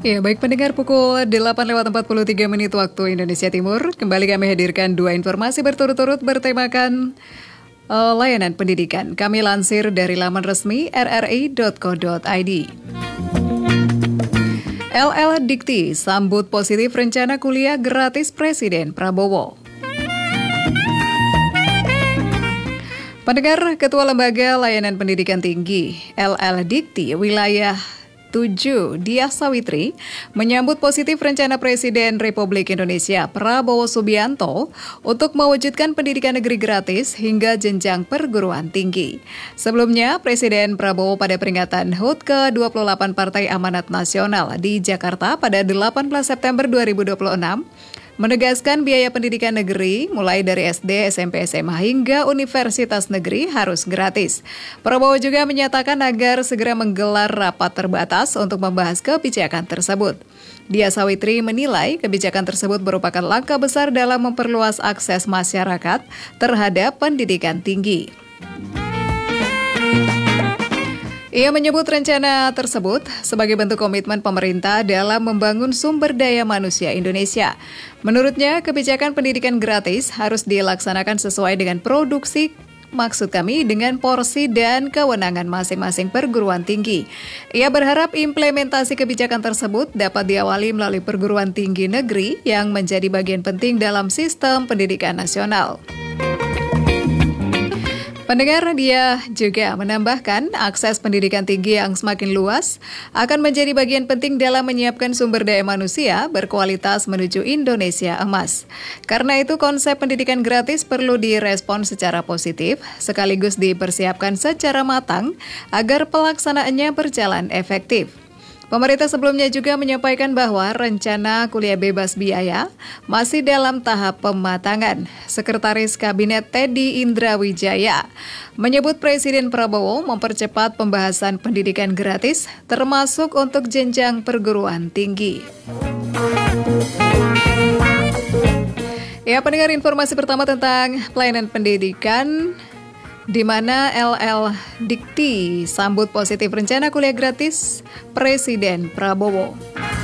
Ya, baik pendengar, pukul 8:43 waktu Indonesia Timur. Kembali kami hadirkan dua informasi berturut-turut bertemakan layanan pendidikan. Kami lansir dari laman resmi rri.co.id. LL Dikti sambut positif rencana kuliah gratis Presiden Prabowo. Pendengar, Ketua Lembaga Layanan Pendidikan Tinggi LL Dikti Wilayah 7 Diah Sawitri menyambut positif rencana Presiden Republik Indonesia Prabowo Subianto untuk mewujudkan pendidikan negeri gratis hingga jenjang perguruan tinggi. Sebelumnya, Presiden Prabowo pada peringatan HUT ke-28 Partai Amanat Nasional di Jakarta pada 18 September 2026 menegaskan biaya pendidikan negeri mulai dari SD, SMP, SMA hingga universitas negeri harus gratis. Prabowo juga menyatakan agar segera menggelar rapat terbatas untuk membahas kebijakan tersebut. Diah Sawitri menilai kebijakan tersebut merupakan langkah besar dalam memperluas akses masyarakat terhadap pendidikan tinggi. Ia menyebut rencana tersebut sebagai bentuk komitmen pemerintah dalam membangun sumber daya manusia Indonesia. Menurutnya, kebijakan pendidikan gratis harus dilaksanakan sesuai dengan dengan porsi dan kewenangan masing-masing perguruan tinggi. Ia berharap implementasi kebijakan tersebut dapat diawali melalui perguruan tinggi negeri yang menjadi bagian penting dalam sistem pendidikan nasional. Pendengar, dia juga menambahkan akses pendidikan tinggi yang semakin luas akan menjadi bagian penting dalam menyiapkan sumber daya manusia berkualitas menuju Indonesia emas. Karena itu, konsep pendidikan gratis perlu direspon secara positif sekaligus dipersiapkan secara matang agar pelaksanaannya berjalan efektif. Pemerintah sebelumnya juga menyampaikan bahwa rencana kuliah bebas biaya masih dalam tahap pematangan. Sekretaris Kabinet Teddy Indrawijaya menyebut Presiden Prabowo mempercepat pembahasan pendidikan gratis termasuk untuk jenjang perguruan tinggi. Ya, pendengar, informasi pertama tentang pelayanan pendidikan di mana LL Dikti sambut positif rencana kuliah gratis Presiden Prabowo.